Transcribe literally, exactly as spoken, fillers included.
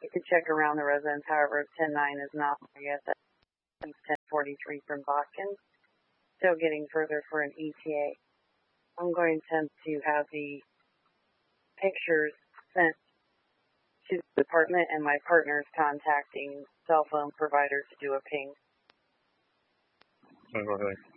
You could check around the residence, however, ten nine is not there yet. That's ten forty-three from Boston. Still getting further for an E T A. I'm going to attempt to have the pictures sent to the department, and my partner's contacting cell phone providers to do a ping. Go ahead.